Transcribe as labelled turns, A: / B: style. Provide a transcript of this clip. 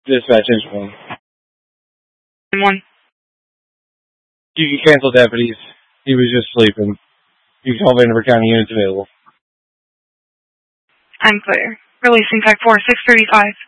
A: Dispatch engine 1.
B: One.
A: You can cancel deputies. He was just sleeping. You can call Vanderbilt County units available.
B: I'm clear. Releasing Type 4, 635.